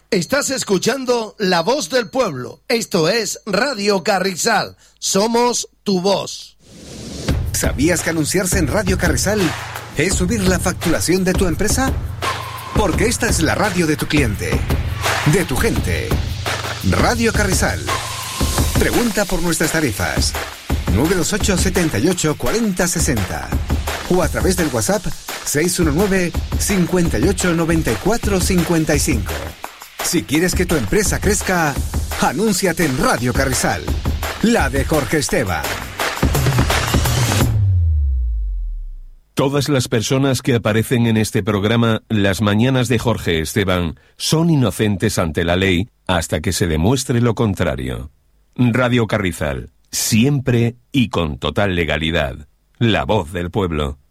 Estás escuchando La Voz del Pueblo. Esto es Radio Carrizal. Somos tu voz. ¿Sabías que anunciarse en Radio Carrizal es subir la facturación de tu empresa? Porque esta es la radio de tu cliente, de tu gente. Radio Carrizal. Pregunta por nuestras tarifas. 928 78 40 60 o a través del WhatsApp 619 58 94 55. Si quieres que tu empresa crezca, anúnciate en Radio Carrizal, la de Jorge Esteban. Todas las personas que aparecen en este programa, Las Mañanas de Jorge Esteban, son inocentes ante la ley hasta que se demuestre lo contrario. Radio Carrizal, siempre y con total legalidad. La voz del pueblo.